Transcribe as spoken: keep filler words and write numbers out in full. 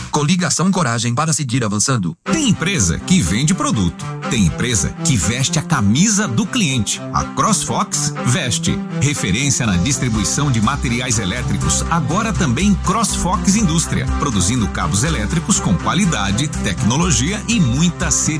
Coligação Coragem para seguir avançando. Tem empresa que vende produto. Tem empresa que veste a camisa do cliente. A CrossFox veste. Referência na distribuição de materiais elétricos. Agora também CrossFox Indústria. Produzindo cabos elétricos com qualidade, tecnologia e muita seriedade.